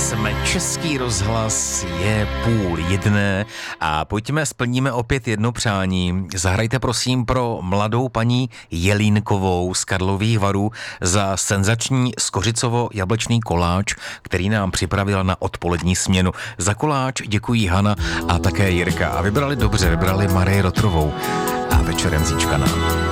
Jsme Český rozhlas, je 12:30 a pojďme, splníme opět jedno přání. Zahrajte prosím pro mladou paní Jelínkovou z Karlových Varů za senzační skořicovo-jablečný koláč, který nám připravila na odpolední směnu. Za koláč děkují Hana a také Jirka. A vybrali dobře, vybrali Marii Rotrovou a Večerem zíčka nám.